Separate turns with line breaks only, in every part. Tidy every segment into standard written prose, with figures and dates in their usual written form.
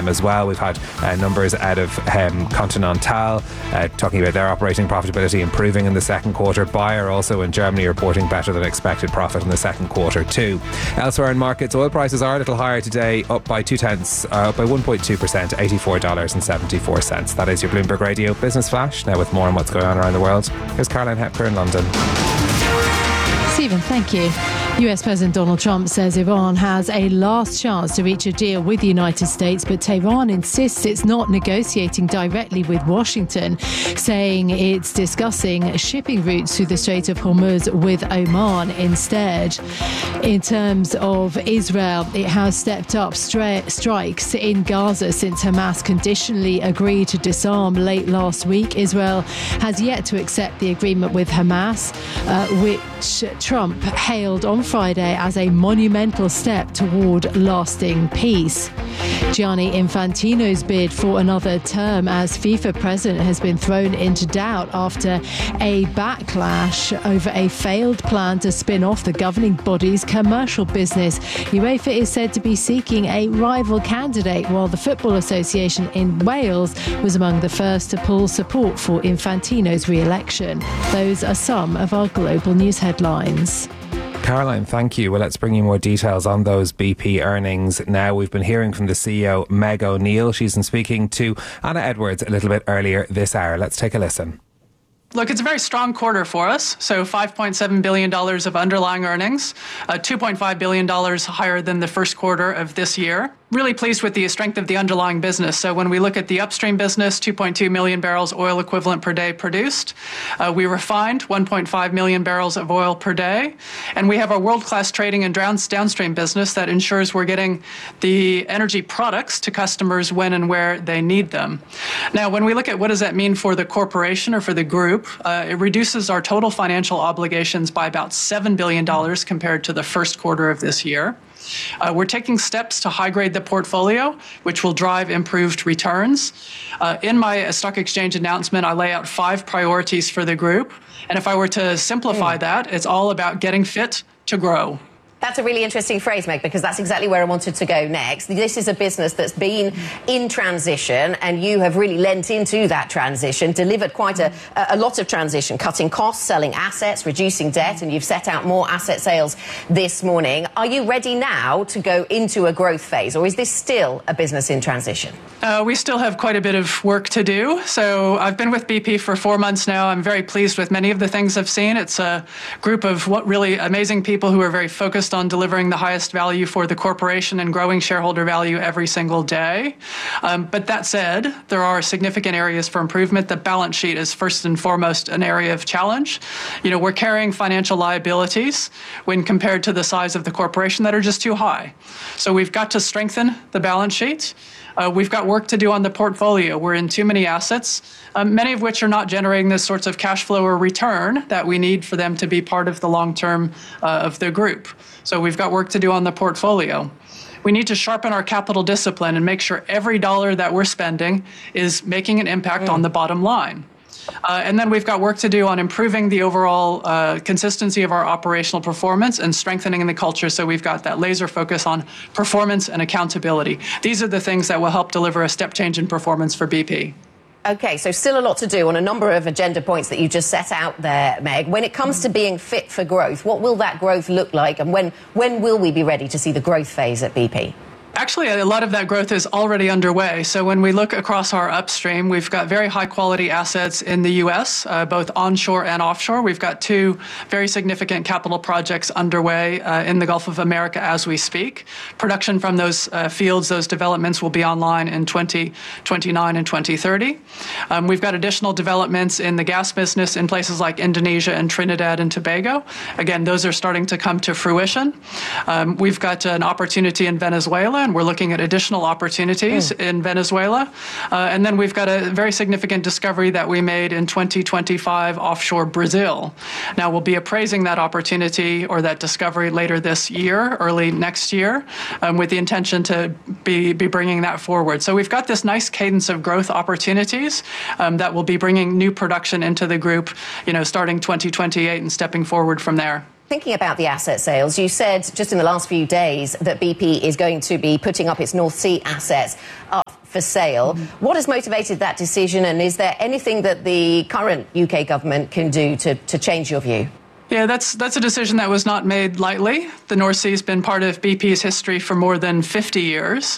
as well. We've had numbers out of Continental talking about their operating profitability improving in the second quarter. Bayer also in Germany reporting better than expected profit in the second quarter too. Elsewhere in markets, oil prices are a little higher today, up by 1.2%, $84.74. That is your Bloomberg Radio Business Flash. Now with more on what's going on around the world, here's Caroline Hepker in London.
Stephen, thank you. US President Donald Trump says Iran has a last chance to reach a deal with the United States, but Tehran insists it's not negotiating directly with Washington, saying it's discussing shipping routes through the Strait of Hormuz with Oman instead. In terms of Israel, it has stepped up strikes in Gaza since Hamas conditionally agreed to disarm late last week. Israel has yet to accept the agreement with Hamas, which Trump hailed on Friday as a monumental step toward lasting peace. Gianni Infantino's bid for another term as FIFA president has been thrown into doubt after a backlash over a failed plan to spin off the governing body's commercial business. UEFA is said to be seeking a rival candidate, while the Football Association in Wales was among the first to pull support for Infantino's re-election. Those are some of our global news headlines.
Caroline, thank you. Well, let's bring you more details on those BP earnings now. We've been hearing from the CEO, Meg O'Neill. She's been speaking to Anna Edwards a little bit earlier this hour. Let's take a listen.
Look, it's a very strong quarter for us. So $5.7 billion of underlying earnings, $2.5 billion higher than the first quarter of this year. Really pleased with the strength of the underlying business. So when we look at the upstream business, 2.2 million barrels oil equivalent per day produced. We refined 1.5 million barrels of oil per day. And we have our world-class trading and downstream business that ensures we're getting the energy products to customers when and where they need them. Now, when we look at what does that mean for the corporation or for the group, it reduces our total financial obligations by about $7 billion compared to the first quarter of this year. We're taking steps to high-grade the portfolio, which will drive improved returns. In my stock exchange announcement, I lay out 5 priorities for the group. And if I were to simplify that, it's all about getting fit to grow.
That's a really interesting phrase, Meg, because that's exactly where I wanted to go next. This is a business that's been in transition, and you have really lent into that transition, delivered quite a lot of transition, cutting costs, selling assets, reducing debt, and you've set out more asset sales this morning. Are you ready now to go into a growth phase, or is this still a business in transition?
We still have quite a bit of work to do. So I've been with BP for 4 months now. I'm very pleased with many of the things I've seen. It's a group of really amazing people who are very focused on delivering the highest value for the corporation and growing shareholder value every single day. But that said, there are significant areas for improvement. The balance sheet is first and foremost an area of challenge. We're carrying financial liabilities when compared to the size of the corporation that are just too high. So we've got to strengthen the balance sheet. We've got work to do on the portfolio. We're in too many assets, many of which are not generating the sorts of cash flow or return that we need for them to be part of the long term of the group. So we've got work to do on the portfolio. We need to sharpen our capital discipline and make sure every dollar that we're spending is making an impact on the bottom line. And then we've got work to do on improving the overall consistency of our operational performance and strengthening the culture, so we've got that laser focus on performance and accountability. These are the things that will help deliver a step change in performance for BP.
OK, so still a lot to do on a number of agenda points that you just set out there, Meg. When it comes to being fit for growth, what will that growth look like, and when will we be ready to see the growth phase at BP?
Actually, a lot of that growth is already underway. So when we look across our upstream, we've got very high-quality assets in the U.S., both onshore and offshore. We've got 2 very significant capital projects underway in the Gulf of America as we speak. Production from those fields, those developments, will be online in 2029 and 2030. We've got additional developments in the gas business in places like Indonesia and Trinidad and Tobago. Again, those are starting to come to fruition. We've got an opportunity in Venezuela, and we're looking at additional opportunities in Venezuela. And then we've got a very significant discovery that we made in 2025 offshore Brazil. Now, we'll be appraising that opportunity or that discovery later this year, early next year, with the intention to be bringing that forward. So we've got this nice cadence of growth opportunities that will be bringing new production into the group, starting 2028 and stepping forward from there.
Thinking about the asset sales, you said just in the last few days that BP is going to be putting up its North Sea assets up for sale. What has motivated that decision, and is there anything that the current UK government can do to change your view?
Yeah, that's a decision that was not made lightly. The North Sea has been part of BP's history for more than 50 years.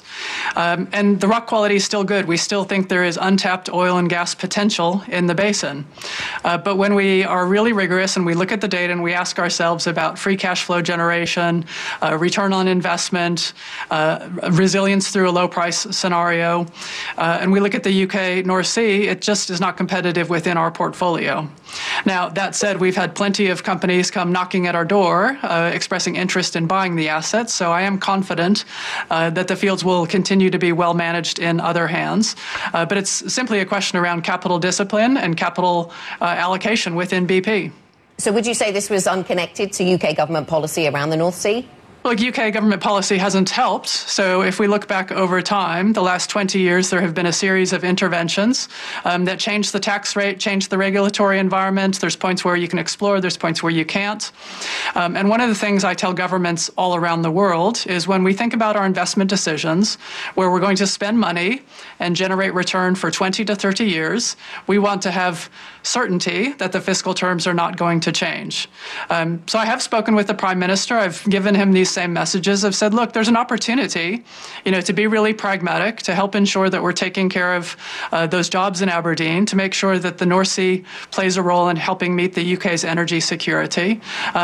And the rock quality is still good. We still think there is untapped oil and gas potential in the basin. But when we are really rigorous and we look at the data and we ask ourselves about free cash flow generation, return on investment, resilience through a low price scenario, and we look at the UK North Sea, it just is not competitive within our portfolio. Now, that said, we've had plenty of companies come knocking at our door, expressing interest in buying the assets. So I am confident that the fields will continue to be well managed in other hands. But it's simply a question around capital discipline and capital allocation within BP.
So would you say this was unconnected to UK government policy around the North Sea?
Look, UK government policy hasn't helped. So if we look back over time, the last 20 years, there have been a series of interventions that changed the tax rate, changed the regulatory environment. There's points where you can explore, there's points where you can't. And one of the things I tell governments all around the world is when we think about our investment decisions, where we're going to spend money and generate return for 20 to 30 years, we want to have certainty that the fiscal terms are not going to change. So I have spoken with the Prime Minister. I've given him these same messages. I've said, look, there's an opportunity, to be really pragmatic, to help ensure that we're taking care of those jobs in Aberdeen, to make sure that the North Sea plays a role in helping meet the UK's energy security.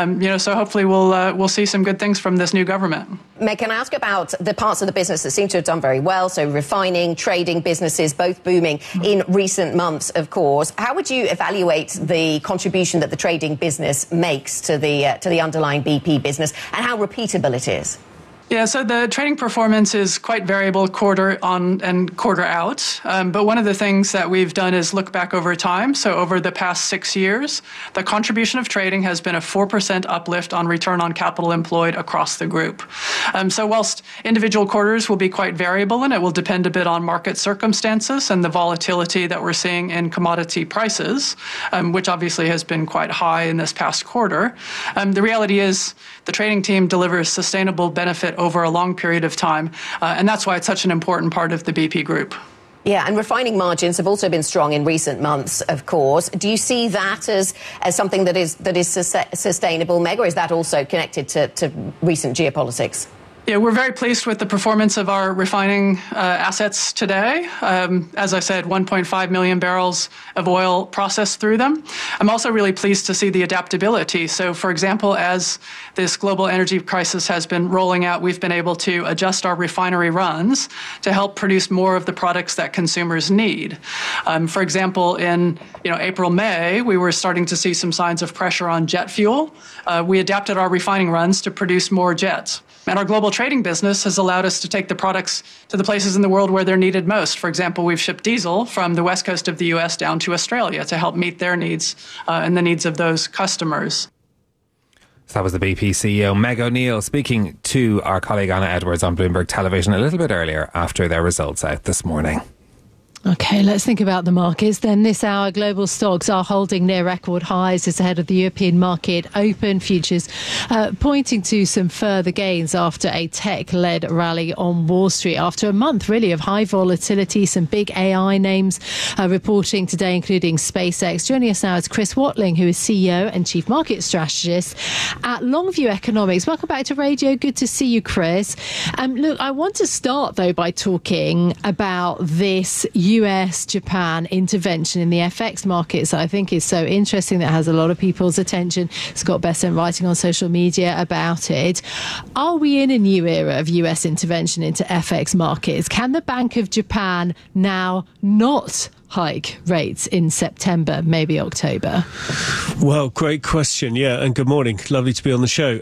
So hopefully we'll see some good things from this new government.
Meg, can I ask about the parts of the business that seem to have done very well? So refining, trading businesses, both booming in recent months, of course. How would you evaluate the contribution that the trading business makes to the underlying BP business, and how repeatable it is?
Yeah, so the trading performance is quite variable quarter on and quarter out. But one of the things that we've done is look back over time. So over the past 6 years, the contribution of trading has been a 4% uplift on return on capital employed across the group. So whilst individual quarters will be quite variable and it will depend a bit on market circumstances and the volatility that we're seeing in commodity prices, which obviously has been quite high in this past quarter, the reality is the trading team delivers sustainable benefit over a long period of time. And that's why it's such an important part of the BP group.
Yeah, and refining margins have also been strong in recent months, of course. Do you see that as something that is sustainable, Meg, or is that also connected to recent geopolitics?
Yeah, we're very pleased with the performance of our refining assets today. As I said, 1.5 million barrels of oil processed through them. I'm also really pleased to see the adaptability. So, for example, as this global energy crisis has been rolling out, we've been able to adjust our refinery runs to help produce more of the products that consumers need. For example, in April, May, we were starting to see some signs of pressure on jet fuel. We adapted our refining runs to produce more jets. And our global trading business has allowed us to take the products to the places in the world where they're needed most. For example, we've shipped diesel from the west coast of the US down to Australia to help meet their needs and the needs of those customers.
So that was the BP CEO, Meg O'Neill, speaking to our colleague Anna Edwards on Bloomberg Television a little bit earlier after their results out this morning.
OK, let's think about the markets. Then this hour, global stocks are holding near record highs as ahead of the European market open. Futures pointing to some further gains after a tech-led rally on Wall Street. After a month, really, of high volatility, some big AI names reporting today, including SpaceX. Joining us now is Chris Watling, who is CEO and Chief Market Strategist at Longview Economics. Welcome back to Radio. Good to see you, Chris. Look, I want to start, though, by talking about this US-Japan intervention in the FX markets that I think is so interesting, that has a lot of people's attention. Scott Bessent writing on social media about it. Are we in a new era of US intervention into FX markets? Can the Bank of Japan now not hike rates in September, maybe October?
Well, great question. Yeah, and good morning. Lovely to be on the show.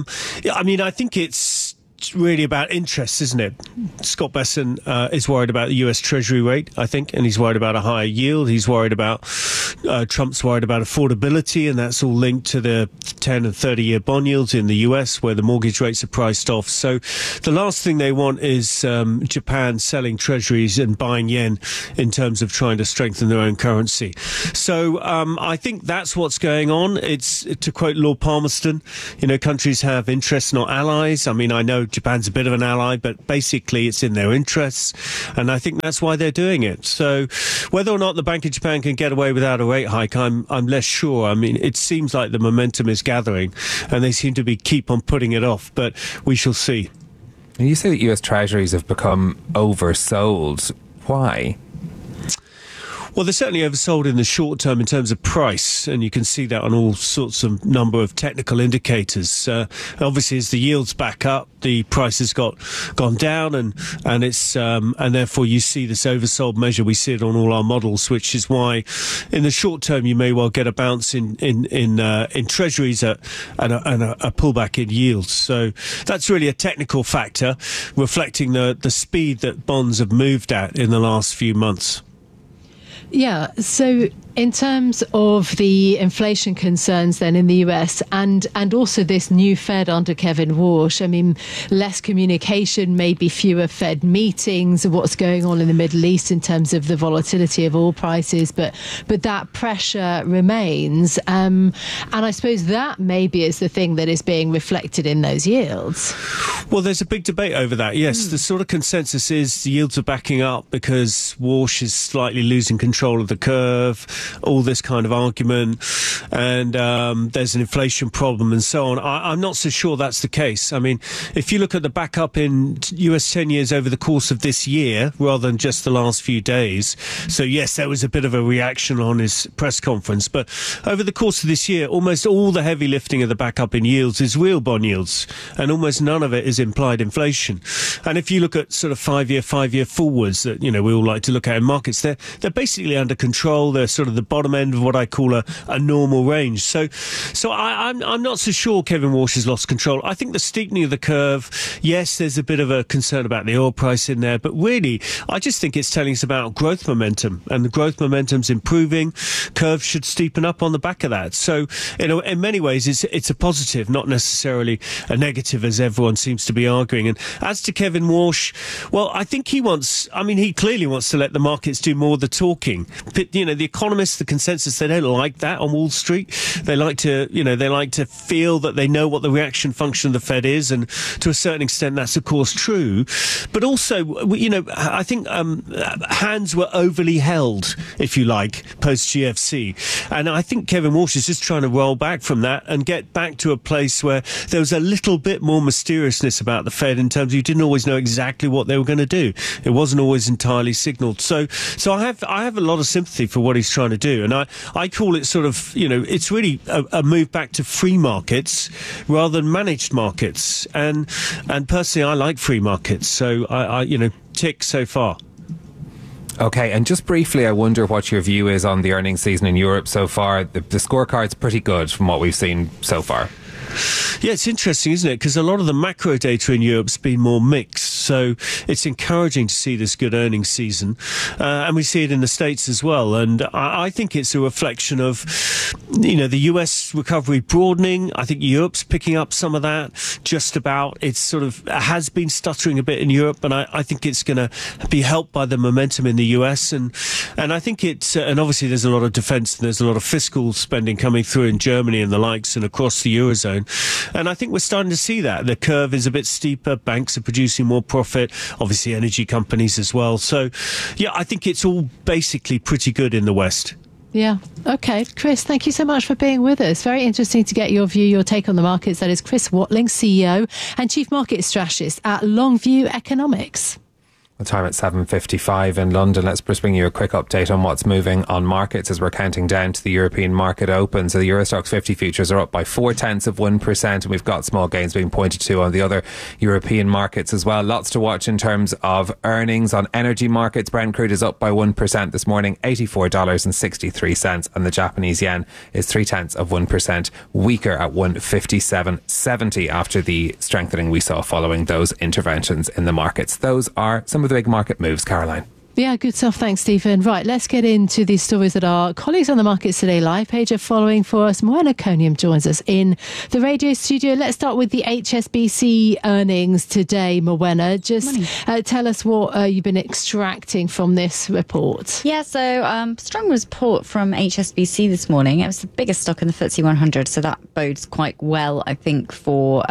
I think it's really about interest, isn't it? Scott Bessent is worried about the US Treasury rate, I think, and he's worried about a higher yield. He's worried about, Trump's worried about affordability, and that's all linked to the 10 and 30-year bond yields in the US, where the mortgage rates are priced off. So the last thing they want is Japan selling treasuries and buying yen in terms of trying to strengthen their own currency. So I think that's what's going on. It's, to quote Lord Palmerston, countries have interests, not allies. I mean, I know Japan's a bit of an ally, but basically it's in their interests, and I think that's why they're doing it. So whether or not the Bank of Japan can get away without a rate hike, I'm less sure. I mean, it seems like the momentum is gathering, and they seem to keep on putting it off, but we shall see.
And you say that US Treasuries have become oversold. Why?
Well, they're certainly oversold in the short term in terms of price, and you can see that on all sorts of number of technical indicators. Obviously, as the yields back up, the price has gone down, and it's and therefore you see this oversold measure. We see it on all our models, which is why, in the short term, you may well get a bounce in treasuries and a pullback in yields. So that's really a technical factor, reflecting the speed that bonds have moved at in the last few months.
Yeah, so in terms of the inflation concerns then in the US and also this new Fed under Kevin Warsh, I mean, less communication, maybe fewer Fed meetings, what's going on in the Middle East in terms of the volatility of oil prices, but that pressure remains. And I suppose that maybe is the thing that is being reflected in those yields.
Well, there's a big debate over that. Yes, the sort of consensus is the yields are backing up because Warsh is slightly losing control of the curve, all this kind of argument, and there's an inflation problem and so on. I'm not so sure that's the case. I mean, if you look at the backup in US 10 years over the course of this year, rather than just the last few days, so yes, there was a bit of a reaction on his press conference, but over the course of this year, almost all the heavy lifting of the backup in yields is real bond yields, and almost none of it is implied inflation. And if you look at sort of five-year forwards that, we all like to look at in markets, they're basically under control. They're sort of the bottom end of what I call a normal range. So I'm not so sure Kevin Warsh has lost control. I think the steepening of the curve, yes, there's a bit of a concern about the oil price in there, but really, I just think it's telling us about growth momentum, and the growth momentum's improving. Curve should steepen up on the back of that. So, in many ways, it's a positive, not necessarily a negative, as everyone seems to be arguing. And as to Kevin Warsh, well, I think he clearly wants to let the markets do more of the talking. But, the economists, the consensus, they don't like that on Wall Street. They like to feel that they know what the reaction function of the Fed is, and to a certain extent, that's of course true. But also, I think hands were overly held, if you like, post GFC, and I think Kevin Warsh is just trying to roll back from that and get back to a place where there was a little bit more mysteriousness about the Fed in terms of you didn't always know exactly what they were going to do. It wasn't always entirely signalled. So I have a lot of sympathy for what he's trying to do, and I call it sort of, it's really a move back to free markets rather than managed markets, and personally I like free markets, so I tick so far.
Okay, and just briefly, I wonder what your view is on the earnings season in Europe so far. The scorecard's pretty good from what we've seen so far.
Yeah, it's interesting, isn't it? Because a lot of the macro data in Europe's been more mixed. So it's encouraging to see this good earnings season. And we see it in the States as well. And I think it's a reflection of, the US recovery broadening. I think Europe's picking up some of that just about. It's sort of has been stuttering a bit in Europe, and I think it's going to be helped by the momentum in the US. And I think and obviously there's a lot of defence and there's a lot of fiscal spending coming through in Germany and the likes and across the Eurozone. And I think we're starting to see that. The curve is a bit steeper. Banks are producing more profit. Obviously, energy companies as well. So, yeah, I think it's all basically pretty good in the West.
Yeah. Okay. Chris, thank you so much for being with us. Very interesting to get your view, your take on the markets. That is Chris Watling, CEO and Chief Market Strategist at Longview Economics.
The time at 7:55 in London. Let's just bring you a quick update on what's moving on markets as we're counting down to the European market open. So the Euro Stoxx 50 futures are up by 0.4%, and we've got small gains being pointed to on the other European markets as well. Lots to watch in terms of earnings on energy markets. Brent crude is up by 1% this morning, $84.63, and the Japanese yen is 0.3% weaker at 157.70 after the strengthening we saw following those interventions in the markets. Those are some of the big market moves, Caroline.
Yeah, good stuff. Thanks, Stephen. Right, let's get into these stories that our colleagues on the Markets Today live page are following for us. Moena Coniam joins us in the radio studio. Let's start with the HSBC earnings today, Moena. Just tell us what you've been extracting from this report.
Yeah, so strong report from HSBC this morning. It was the biggest stock in the FTSE 100, so that bodes quite well, I think, for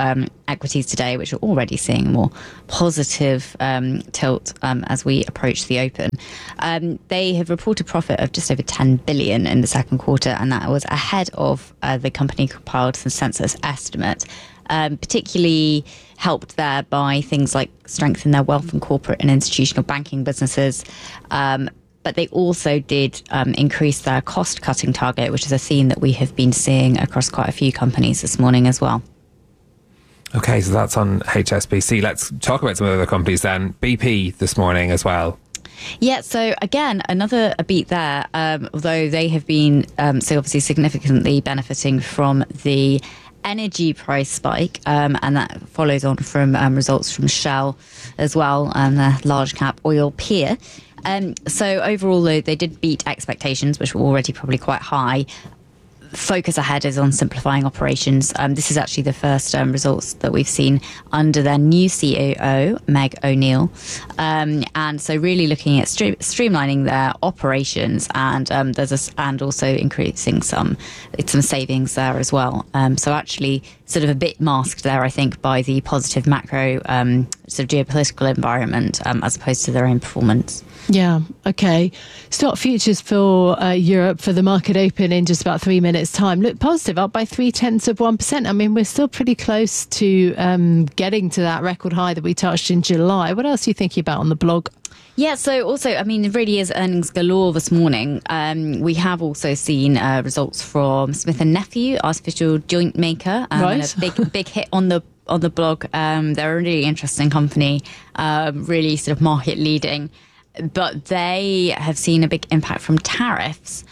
equities today, which are already seeing a more positive tilt as we approach the open. They have reported profit of just over 10 billion in the second quarter, and that was ahead of the company compiled consensus estimate. Particularly helped there by things like strength in their wealth and corporate and institutional banking businesses. But they also did increase their cost-cutting target, which is a theme that we have been seeing across quite a few companies this morning as well.
Okay, so that's on HSBC. Let's talk about some of the other companies then. BP this morning as well.
Yeah, so again, another beat there, although they have been so obviously significantly benefiting from the energy price spike, and that follows on from results from Shell as well, the large cap oil peer. So overall, though, they did beat expectations, which were already probably quite high. Focus ahead is on simplifying operations. This is actually the first results that we've seen under their new COO, Meg O'Neill. And so really looking at streamlining their operations, and and also increasing some savings there as well. So actually sort of a bit masked there, I think, by the positive macro sort of geopolitical environment as opposed to their own performance.
Yeah, okay. Stock futures for Europe for the market open in just about 3 minutes' time look positive, up by 0.3%. I mean, we're still pretty close to getting to that record high that we touched in July. What else are you thinking about on the blog?
Yeah, so also, I mean, it really is earnings galore this morning. We have also seen results from Smith & Nephew, artificial joint maker,
right.
And a big hit on the blog. They're a really interesting company, really sort of market leading. But they have seen a big impact from tariffs,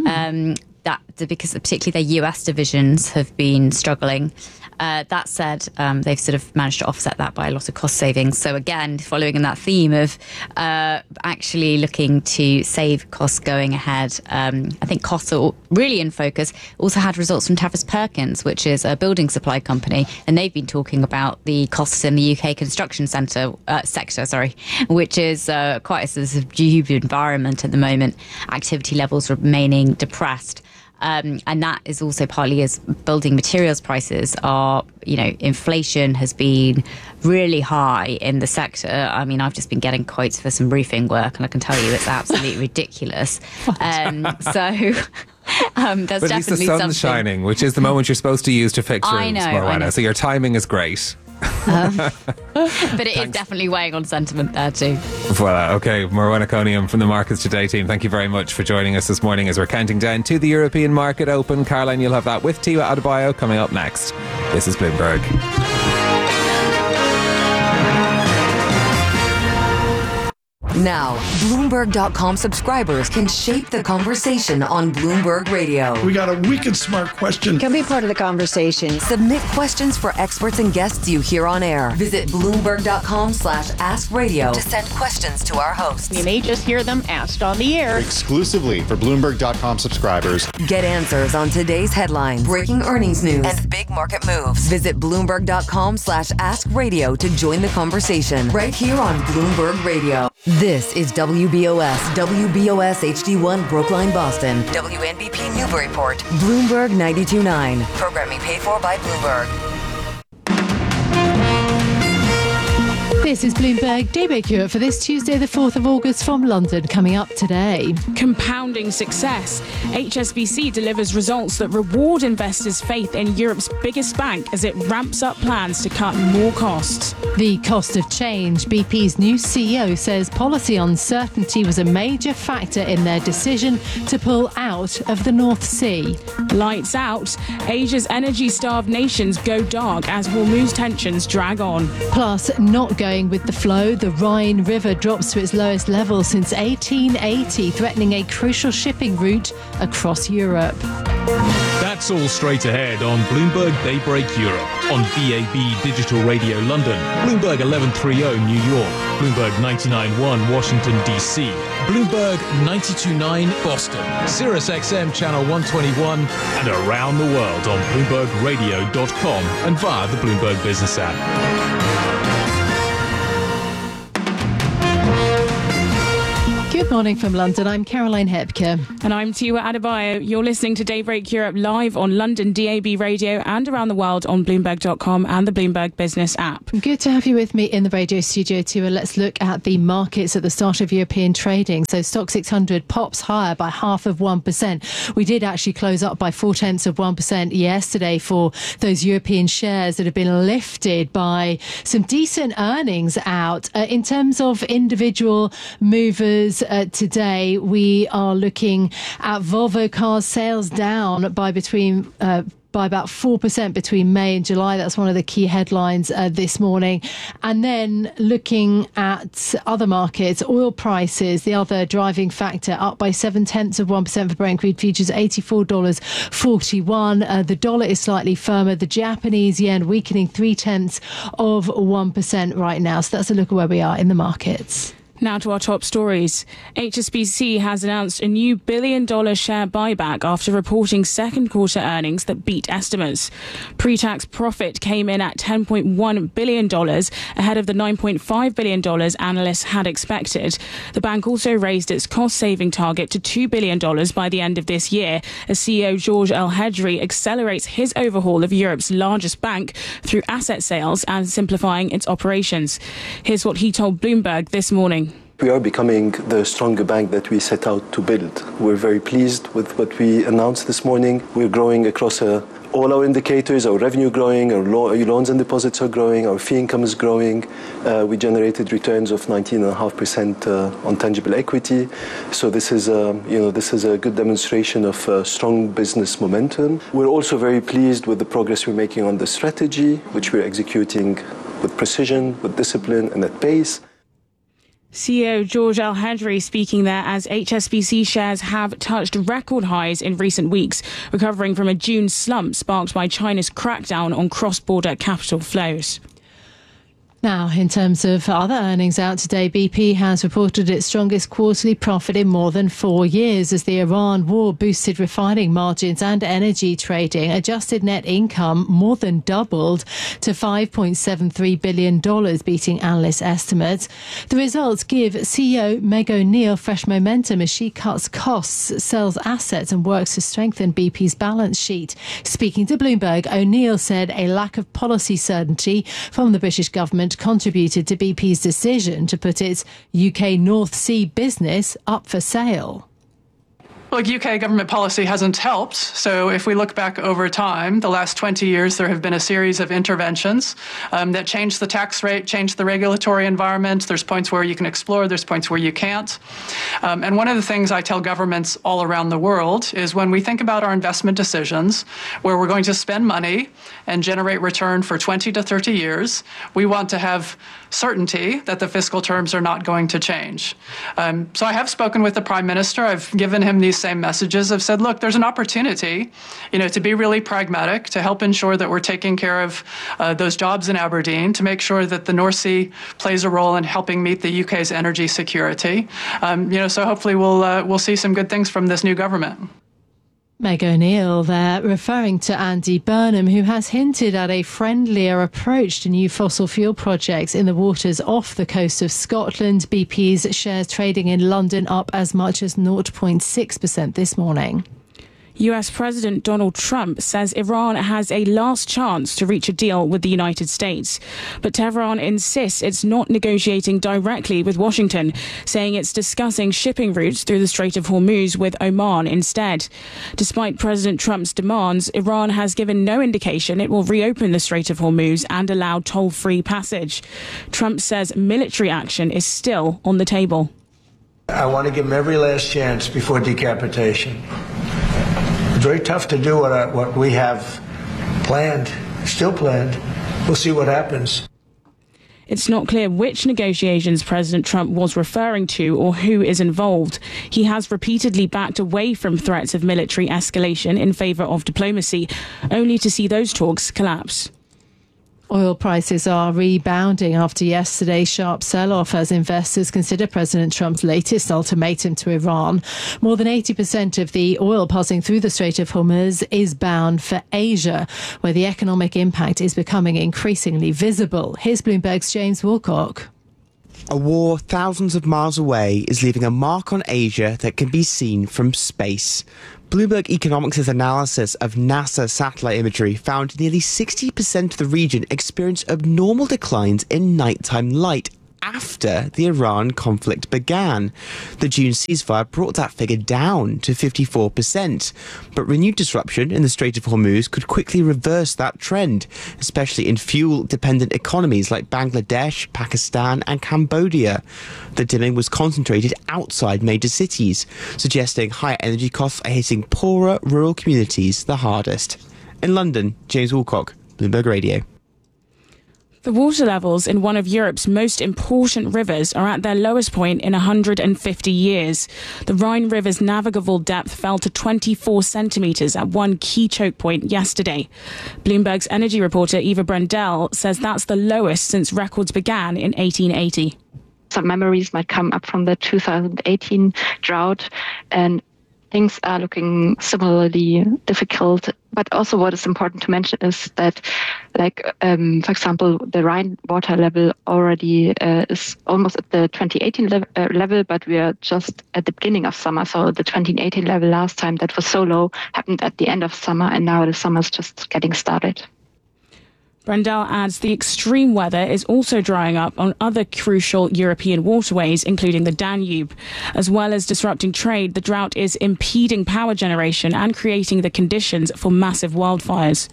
because particularly their US divisions have been struggling. That said, they've sort of managed to offset that by a lot of cost savings. So again, following in that theme of actually looking to save costs going ahead, I think costs are really in focus. Also had results from Travis Perkins, which is a building supply company, and they've been talking about the costs in the UK construction sector, which is quite a subdued environment at the moment. Activity levels remaining depressed. And that is also partly as building materials prices are, inflation has been really high in the sector. I mean, I've just been getting quotes for some roofing work, and I can tell you it's absolutely ridiculous. There's
But at least the
definitely
sun's
something.
shining, which is the moment you're supposed to use to fix roofs,
I know.
So your timing is great.
But it is definitely weighing on sentiment there too.
Voila. Okay, Morwenna Coniam from the Markets Today team, thank you very much for joining us this morning as we're counting down to the European market open. Caroline, you'll have that with Tiwa Adebayo coming up next. This is Bloomberg.
Now, Bloomberg.com subscribers can shape the conversation on Bloomberg Radio.
We got a wicked smart question.
Can be part of the conversation.
Submit questions for experts and guests you hear on air. Visit Bloomberg.com/askradio to send questions to our hosts.
You may just hear them asked on the air.
Exclusively for Bloomberg.com subscribers.
Get answers on today's headlines, breaking earnings news, and big market moves. Visit Bloomberg.com/askradio to join the conversation right here on Bloomberg Radio. This is WBOS HD1 Brookline, Boston. WNBP Newburyport. Bloomberg 92.9. Programming paid for by Bloomberg.
This is Bloomberg Daybreak Europe for this Tuesday, the 4th of August from London, coming up today.
Compounding success. HSBC delivers results that reward investors' faith in Europe's biggest bank as it ramps up plans to cut more costs.
The cost of change. BP's new CEO says policy uncertainty was a major factor in their decision to pull out of the North Sea.
Lights out. Asia's energy-starved nations go dark as Hormuz tensions drag on.
Plus, not going with the flow, the Rhine River drops to its lowest level since 1880, threatening a crucial shipping route across Europe.
That's all straight ahead on Bloomberg Daybreak Europe, on DAB Digital Radio London, Bloomberg 1130 New York, Bloomberg 99.1 Washington DC, Bloomberg 92.9 Boston, Sirius XM Channel 121, and around the world on BloombergRadio.com and via the Bloomberg Business app.
Good morning from London. I'm Caroline Hepker.
And I'm Tiwa Adebayo. You're listening to Daybreak Europe live on London DAB radio and around the world on Bloomberg.com and the Bloomberg Business app.
Good to have you with me in the radio studio, Tiwa. Let's look at the markets at the start of European trading. So Stock 600 pops higher by 0.5%. We did actually close up by 0.4% yesterday for those European shares that have been lifted by some decent earnings out. In terms of individual movers, today we are looking at Volvo Cars sales down by about 4% between May and July. That's one of the key headlines this morning. And then looking at other markets, oil prices, the other driving factor, up by 0.7% for Brent crude futures, $84.41. The dollar is slightly firmer. The Japanese yen weakening 0.3% right now. So that's a look at where we are in the markets.
Now to our top stories. HSBC has announced a new $1 billion share buyback after reporting second quarter earnings that beat estimates. Pre-tax profit came in at $10.1 billion, ahead of the $9.5 billion analysts had expected. The bank also raised its cost-saving target to $2 billion by the end of this year, as CEO George Elhedery accelerates his overhaul of Europe's largest bank through asset sales and simplifying its operations. Here's what he told Bloomberg this morning.
We are becoming the stronger bank that we set out to build. We're very pleased with what we announced this morning. We're growing across all our indicators, our revenue growing, our loans and deposits are growing, our fee income is growing. We generated returns of 19.5% on tangible equity. So this is a good demonstration of strong business momentum. We're also very pleased with the progress we're making on the strategy, which we're executing with precision, with discipline and at pace.
CEO George Elhedery speaking there as HSBC shares have touched record highs in recent weeks, recovering from a June slump sparked by China's crackdown on cross-border capital flows.
Now, in terms of other earnings out today, BP has reported its strongest quarterly profit in more than 4 years as the Iran war boosted refining margins and energy trading. Adjusted net income more than doubled to $5.73 billion, beating analyst estimates. The results give CEO Meg O'Neill fresh momentum as she cuts costs, sells assets and works to strengthen BP's balance sheet. Speaking to Bloomberg, O'Neill said a lack of policy certainty from the British government contributed to BP's decision to put its UK North Sea business up for sale.
Well, UK government policy hasn't helped. So if we look back over time, the last 20 years, there have been a series of interventions that changed the tax rate, changed the regulatory environment. There's points where you can explore, there's points where you can't. And one of the things I tell governments all around the world is when we think about our investment decisions, where we're going to spend money and generate return for 20 to 30 years, we want to have certainty that the fiscal terms are not going to change. So I have spoken with the Prime Minister. I've given him these same messages. I've said, look, there's an opportunity, to be really pragmatic, to help ensure that we're taking care of those jobs in Aberdeen, to make sure that the North Sea plays a role in helping meet the UK's energy security. So hopefully we'll see some good things from this new government.
Meg O'Neill there referring to Andy Burnham, who has hinted at a friendlier approach to new fossil fuel projects in the waters off the coast of Scotland. BP's shares trading in London up as much as 0.6% this morning.
US President Donald Trump says Iran has a last chance to reach a deal with the United States. But Tehran insists it's not negotiating directly with Washington, saying it's discussing shipping routes through the Strait of Hormuz with Oman instead. Despite President Trump's demands, Iran has given no indication it will reopen the Strait of Hormuz and allow toll-free passage. Trump says military action is still on the table.
I want to give them every last chance before decapitation. It's very tough to do what we have planned, still planned. We'll see what happens.
It's not clear which negotiations President Trump was referring to or who is involved. He has repeatedly backed away from threats of military escalation in favour of diplomacy, only to see those talks collapse.
Oil prices are rebounding after yesterday's sharp sell-off as investors consider President Trump's latest ultimatum to Iran. More than 80% of the oil passing through the Strait of Hormuz is bound for Asia, where the economic impact is becoming increasingly visible. Here's Bloomberg's James Wilcock.
A war thousands of miles away is leaving a mark on Asia that can be seen from space. Bloomberg Economics' analysis of NASA satellite imagery found nearly 60% of the region experienced abnormal declines in nighttime light after the Iran conflict began. The June ceasefire brought that figure down to 54%, but renewed disruption in the Strait of Hormuz could quickly reverse that trend, especially in fuel-dependent economies like Bangladesh, Pakistan and Cambodia. The dimming was concentrated outside major cities, suggesting higher energy costs are hitting poorer rural communities the hardest. In London, James Woolcock, Bloomberg Radio.
The water levels in one of Europe's most important rivers are at their lowest point in 150 years. The Rhine River's navigable depth fell to 24 centimetres at one key choke point yesterday. Bloomberg's energy reporter Eva Brendel says that's the lowest since records began in 1880.
Some memories might come up from the 2018 drought, and things are looking similarly difficult. But also what is important to mention is that, for example, the Rhine water level already is almost at the 2018 level, but we are just at the beginning of summer. So the 2018 level last time that was so low happened at the end of summer, and now the summer is just getting started.
Brendel adds the extreme weather is also drying up on other crucial European waterways, including the Danube. As well as disrupting trade, the drought is impeding power generation and creating the conditions for massive wildfires.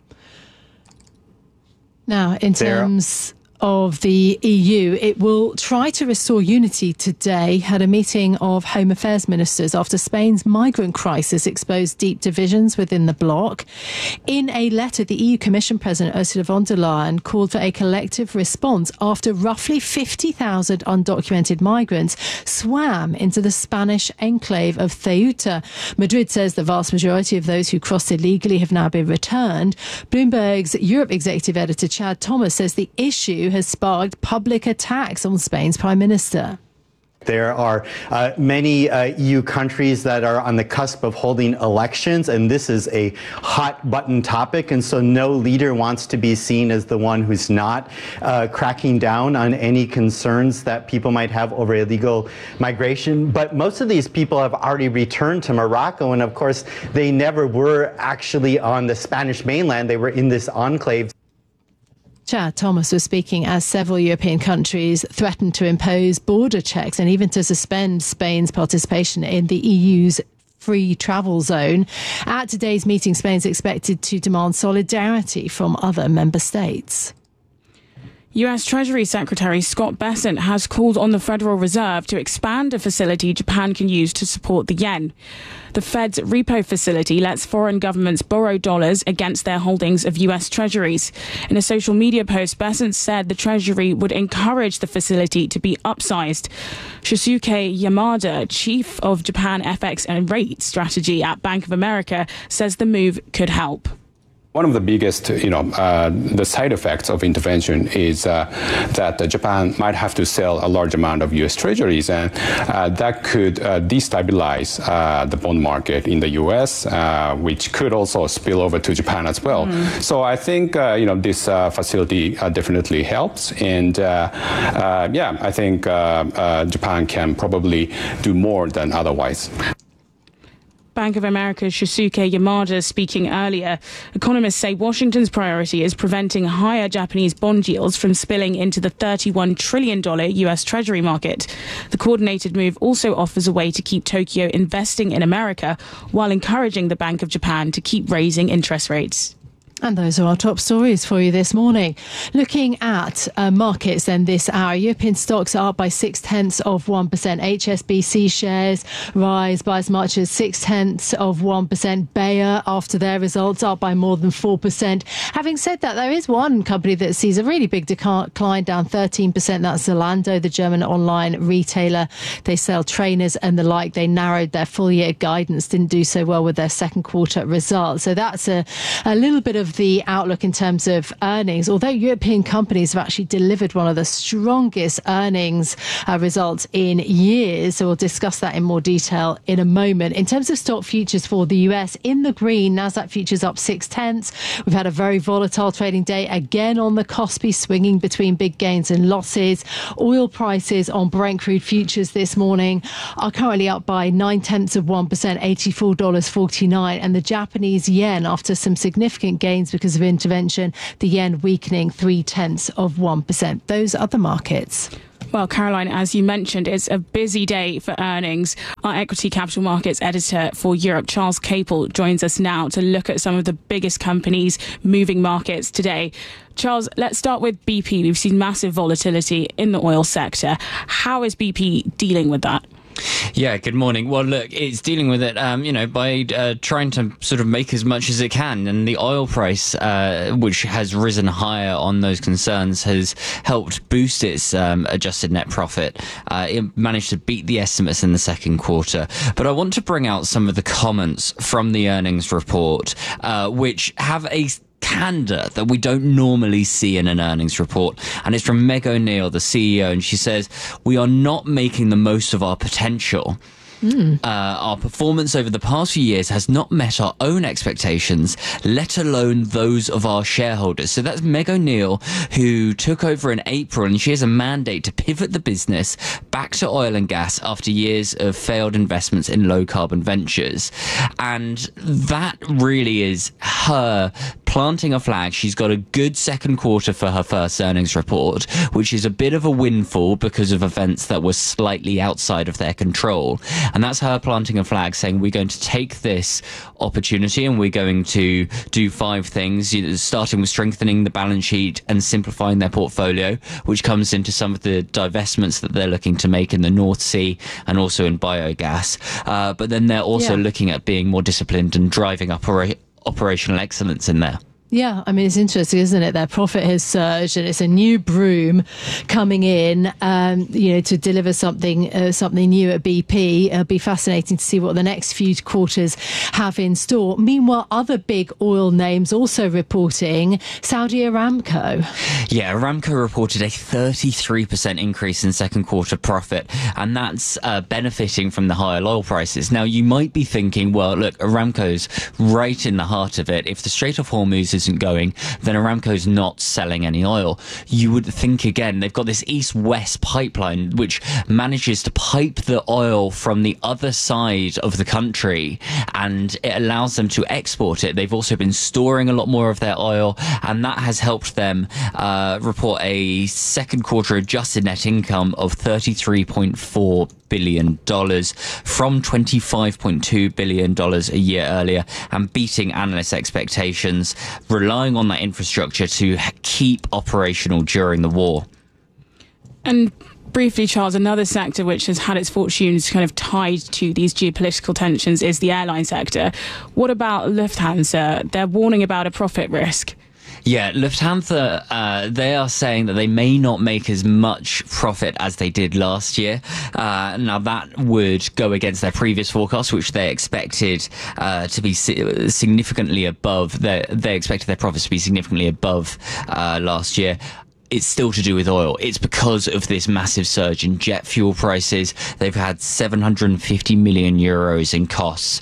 Now, in terms of the EU, it will try to restore unity today at a meeting of Home Affairs ministers after Spain's migrant crisis exposed deep divisions within the bloc. In a letter, the EU Commission President Ursula von der Leyen called for a collective response after roughly 50,000 undocumented migrants swam into the Spanish enclave of Ceuta. Madrid says the vast majority of those who crossed illegally have now been returned. Bloomberg's Europe executive editor Chad Thomas says the issue has sparked public attacks on Spain's Prime Minister.
There are many EU countries that are on the cusp of holding elections, and this is a hot button topic. And so no leader wants to be seen as the one who's not cracking down on any concerns that people might have over illegal migration. But most of these people have already returned to Morocco. And of course, they never were actually on the Spanish mainland. They were in this enclave.
Chad Thomas was speaking as several European countries threatened to impose border checks and even to suspend Spain's participation in the EU's free travel zone. At today's meeting, Spain's expected to demand solidarity from other member states.
US Treasury Secretary Scott Bessent has called on the Federal Reserve to expand a facility Japan can use to support the yen. The Fed's repo facility lets foreign governments borrow dollars against their holdings of US Treasuries. In a social media post, Bessent said the Treasury would encourage the facility to be upsized. Shusuke Yamada, chief of Japan FX and rate strategy at Bank of America, says the move could help.
One of the biggest, the side effects of intervention is that Japan might have to sell a large amount of U.S. treasuries, and that could destabilize the bond market in the U.S., which could also spill over to Japan as well. So I think, this facility definitely helps. And I think Japan can probably do more than otherwise.
Bank of America's Shusuke Yamada speaking earlier. Economists say Washington's priority is preventing higher Japanese bond yields from spilling into the $31 trillion US Treasury market. The coordinated move also offers a way to keep Tokyo investing in America while encouraging the Bank of Japan to keep raising interest rates.
And those are our top stories for you this morning. Looking at markets then this hour, European stocks are up by 0.6%. HSBC shares rise by as much as 0.6%. Bayer, after their results, up by more than 4%. Having said that, there is one company that sees a really big decline, down 13%. That's Zalando, the German online retailer. They sell trainers and the like. They narrowed their full year guidance, didn't do so well with their second quarter results. So that's a little bit of of the outlook in terms of earnings, although European companies have actually delivered one of the strongest earnings results in years, so we'll discuss that in more detail in a moment. In terms of stock futures for the US, in the green, Nasdaq futures up 0.6. We've had a very volatile trading day, again on the Kospi, swinging between big gains and losses. Oil prices on Brent crude futures this morning are currently up by 0.9%, $84.49, and the Japanese yen, after some significant gains because of intervention, the yen weakening 0.3%. Those are the markets.
Well, Caroline, as you mentioned, it's a busy day for earnings. Our equity capital markets editor for Europe, Charles Capel, joins us now to look at some of the biggest companies moving markets today. Charles, let's start with BP. We've seen massive volatility in the oil sector. How is BP dealing with that?
Yeah, good morning. Well, look, it's dealing with it, by trying to sort of make as much as it can. And the oil price, which has risen higher on those concerns, has helped boost its adjusted net profit. It managed to beat the estimates in the second quarter. But I want to bring out some of the comments from the earnings report, which have a candor that we don't normally see in an earnings report, and it's from Meg O'Neill, the CEO, and she says, "We are not making the most of our potential. Our performance over the past few years has not met our own expectations, let alone those of our shareholders." So that's Meg O'Neill, who took over in April, and she has a mandate to pivot the business back to oil and gas after years of failed investments in low carbon ventures. And that really is her planting a flag. She's got a good second quarter for her first earnings report, which is a bit of a windfall because of events that were slightly outside of their control. And that's her planting a flag, saying we're going to take this opportunity and we're going to do 5 things, starting with strengthening the balance sheet and simplifying their portfolio, which comes into some of the divestments that they're looking to make in the North Sea and also in biogas. But then they're also looking at being more disciplined and driving operational excellence in there.
Yeah, I mean, it's interesting, isn't it? Their profit has surged, and it's a new broom coming in, to deliver something new at BP. It'll be fascinating to see what the next few quarters have in store. Meanwhile, other big oil names also reporting. Saudi Aramco.
Yeah, Aramco reported a 33% increase in second quarter profit, and that's benefiting from the higher oil prices. Now, you might be thinking, well, look, Aramco's right in the heart of it. If the Strait of Hormuz isn't going, then Aramco's not selling any oil. You would think again, they've got this east-west pipeline which manages to pipe the oil from the other side of the country, and it allows them to export it. They've also been storing a lot more of their oil, and that has helped them report a second quarter adjusted net income of $33.4 billion from $25.2 billion a year earlier, and beating analyst expectations, relying on that infrastructure to keep operational during the war.
And briefly, Charles, another sector which has had its fortunes kind of tied to these geopolitical tensions is the airline sector. What about Lufthansa? They're warning about a profit risk.
Yeah, Lufthansa, they are saying that they may not make as much profit as they did last year. Now, that would go against their previous forecast, which they expected to be significantly above. They expected their profits to be significantly above last year. It's still to do with oil. It's because of this massive surge in jet fuel prices. They've had 750 million euros in costs,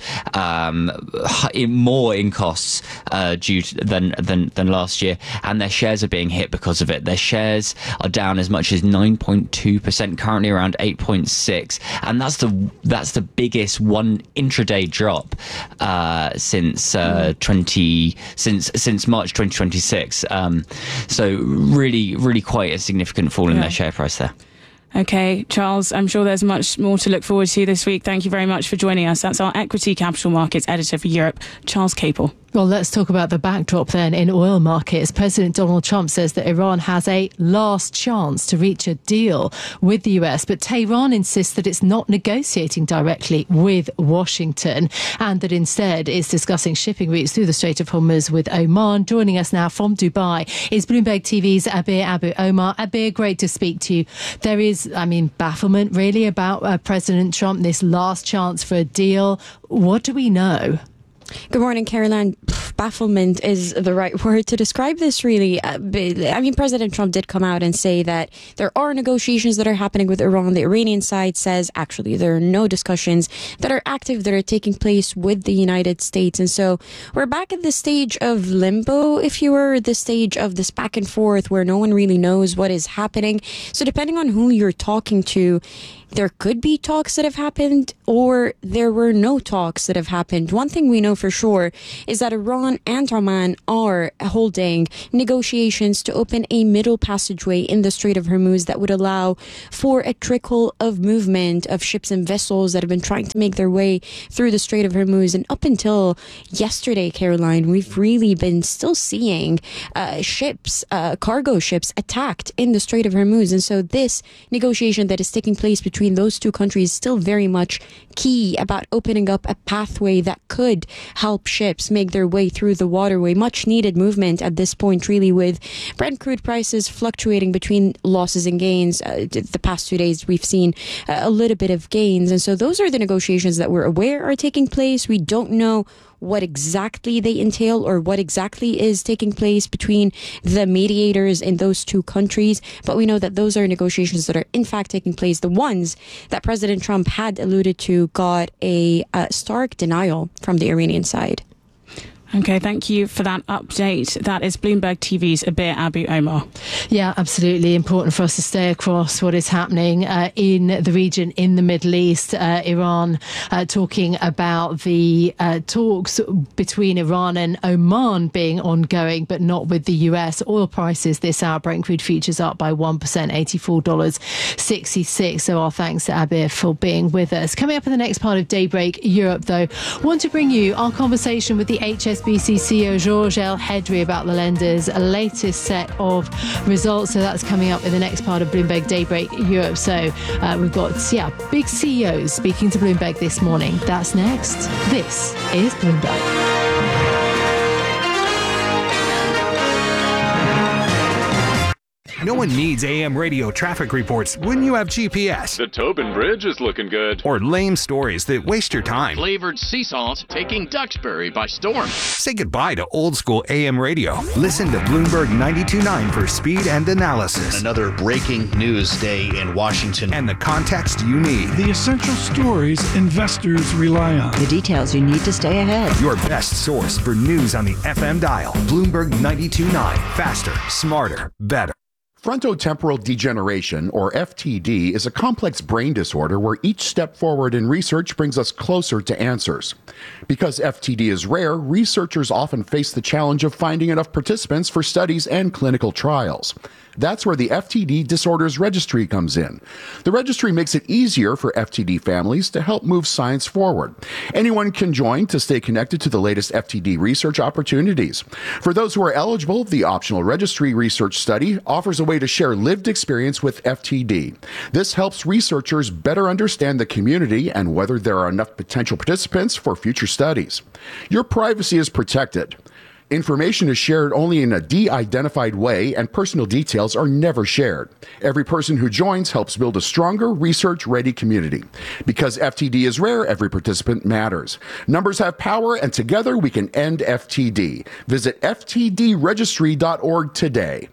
more in costs than last year, and their shares are being hit because of it. Their shares are down as much as 9.2%, currently around 8.6%, and that's the biggest one intraday drop since March 2026. So really quite a significant fall in their share price there.
Okay, Charles, I'm sure there's much more to look forward to this week. Thank you very much for joining us. That's our equity capital markets editor for Europe, Charles Capel.
Well, let's talk about the backdrop then in oil markets. President Donald Trump says that Iran has a last chance to reach a deal with the US, but Tehran insists that it's not negotiating directly with Washington and that instead it's discussing shipping routes through the Strait of Hormuz with Oman. Joining us now from Dubai is Bloomberg TV's Abir Abu Omar. Abir, great to speak to you. There is, bafflement really about President Trump, this last chance for a deal. What do we know?
Good morning, Caroline. Bafflement is the right word to describe this, really. President Trump did come out and say that there are negotiations that are happening with Iran. The Iranian side says, actually, there are no discussions that are active that are taking place with the United States. And so we're back at the stage of limbo, if you were, the stage of this back and forth where no one really knows what is happening. So depending on who you're talking to, there could be talks that have happened, or there were no talks that have happened. One thing we know for sure is that Iran and Oman are holding negotiations to open a middle passageway in the Strait of Hormuz that would allow for a trickle of movement of ships and vessels that have been trying to make their way through the Strait of Hormuz. And up until yesterday, Caroline, we've really been still seeing ships, cargo ships attacked in the Strait of Hormuz. And so this negotiation that is taking place between those two countries is still very much key about opening up a pathway that could help ships make their way through the waterway. Much needed movement at this point, really, with Brent crude prices fluctuating between losses and gains. The past 2 days, we've seen a little bit of gains. And so those are the negotiations that we're aware are taking place. We don't know what exactly they entail or what exactly is taking place between the mediators in those two countries. But we know that those are negotiations that are in fact taking place. The ones that President Trump had alluded to got a stark denial from the Iranian side.
Okay, thank you for that update. That is Bloomberg TV's Abir Abu Omar.
Yeah, absolutely important for us to stay across what is happening in the region, in the Middle East. Iran talking about the talks between Iran and Oman being ongoing, but not with the US. Oil prices this hour, Brent crude futures up by 1%, $84.66. So our thanks to Abir for being with us. Coming up in the next part of Daybreak Europe, though, want to bring you our conversation with the HSBC CEO Georges El-Hedri about the lender's latest set of results. So that's coming up in the next part of Bloomberg Daybreak Europe. So we've got big CEOs speaking to Bloomberg this morning. That's next. This is Bloomberg.
No one needs AM radio traffic reports when you have GPS.
The Tobin Bridge is looking good.
Or lame stories that waste your time.
Flavored sea salt taking Duxbury by storm.
Say goodbye to old school AM radio. Listen to Bloomberg 92.9 for speed and analysis.
Another breaking news day in Washington.
And the context you need.
The essential stories investors rely on.
The details you need to stay ahead.
Your best source for news on the FM dial. Bloomberg 92.9. Faster, smarter, better.
Frontotemporal degeneration, or FTD, is a complex brain disorder where each step forward in research brings us closer to answers. Because FTD is rare, researchers often face the challenge of finding enough participants for studies and clinical trials. That's where the FTD Disorders Registry comes in. The registry makes it easier for FTD families to help move science forward. Anyone can join to stay connected to the latest FTD research opportunities. For those who are eligible, the optional registry research study offers a way to share lived experience with FTD. This helps researchers better understand the community and whether there are enough potential participants for future studies. Your privacy is protected. Information is shared only in a de-identified way, and personal details are never shared. Every person who joins helps build a stronger, research-ready community. Because FTD is rare, every participant matters. Numbers have power, and together we can end FTD. Visit ftdregistry.org today.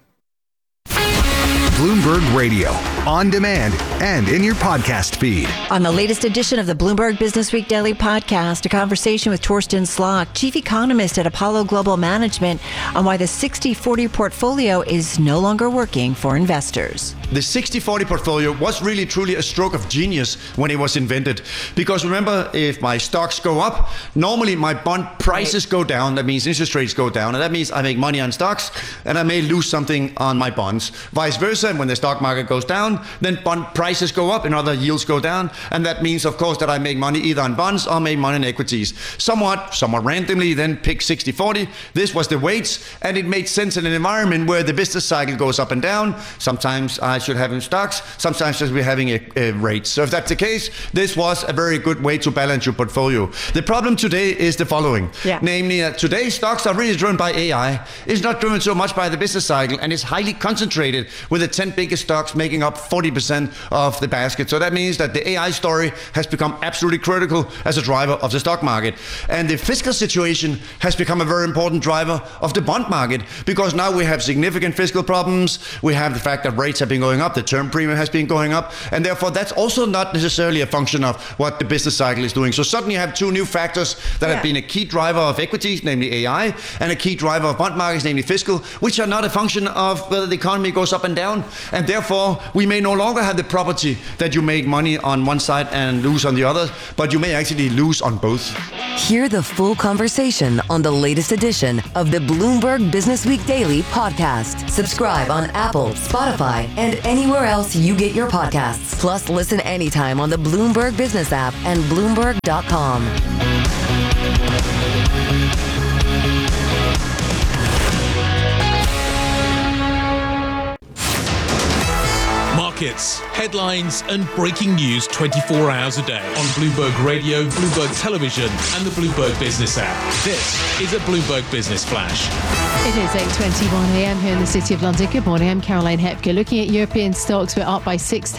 Bloomberg Radio, on demand and in your podcast feed.
On the latest edition of the Bloomberg Business Week Daily Podcast, a conversation with Torsten Slok, chief economist at Apollo Global Management, on why the 60-40 portfolio is no longer working for investors.
The 60-40 portfolio was really truly a stroke of genius when it was invented. Because remember, if my stocks go up, normally my bond prices go down. That means interest rates go down. And that means I make money on stocks and I may lose something on my bonds. Vice versa, when the stock market goes down, then bond prices go up and other yields go down. And that means, of course, that I make money either on bonds or make money in equities. Somewhat randomly, then pick 60-40. This was the weights, and it made sense in an environment where the business cycle goes up and down. Sometimes I should have in stocks, sometimes we're having a rates. So if that's the case, this was a very good way to balance your portfolio. The problem today is the following. Namely, today's stocks are really driven by AI. It's not driven so much by the business cycle, and it's highly concentrated with the 10 biggest stocks making up 40% of the basket. So that means that the AI story has become absolutely critical as a driver of the stock market. And the fiscal situation has become a very important driver of the bond market, because now we have significant fiscal problems. We have the fact that rates have been going up, the term premium has been going up, and therefore that's also not necessarily a function of what the business cycle is doing. So suddenly you have two new factors that have been a key driver of equities, namely AI, and a key driver of bond markets, namely fiscal, which are not a function of whether the economy goes up and down. And therefore, we may no longer have the property that you make money on one side and lose on the other, but you may actually lose on both.
Hear the full conversation on the latest edition of the Bloomberg Business Week Daily podcast. Subscribe on Apple, Spotify, and anywhere else you get your podcasts. Plus, listen anytime on the Bloomberg Business app and Bloomberg.com.
Markets, headlines, and breaking news 24 hours a day on Bloomberg Radio, Bloomberg Television, and the Bloomberg Business app. This is a Bloomberg Business Flash.
It is 8:21 a.m. here in the City of London. Good morning, I'm Caroline Hepker. Looking at European stocks, we're up by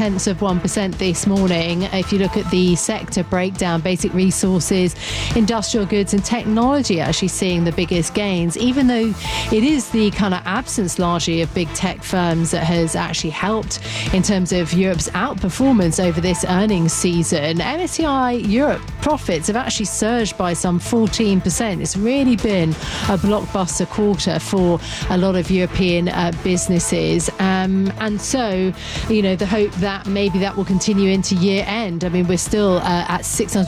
0.6% this morning. If you look at the sector breakdown, basic resources, industrial goods and technology actually seeing the biggest gains, even though it is the kind of absence largely of big tech firms that has actually helped in terms of Europe's outperformance over this earnings season. MSCI Europe profits have actually surged by some 14%. It's really been a blockbuster quarter for a lot of European businesses. And so, the hope that maybe that will continue into year end. I mean, we're still at